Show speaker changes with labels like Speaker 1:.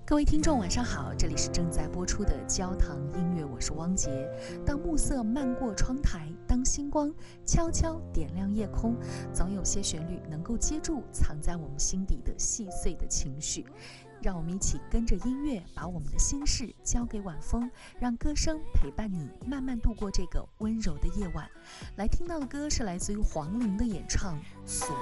Speaker 1: 各位听众晚上好，这里是正在播出的焦糖音乐，我是汪杰。当暮色漫过窗台，当星光悄悄点亮夜空，总有些旋律能够接住藏在我们心底的细碎的情绪。让我们一起跟着音乐，把我们的心事交给晚风，让歌声陪伴你慢慢度过这个温柔的夜晚。来听到的歌是来自于黄龄的演唱《锁》。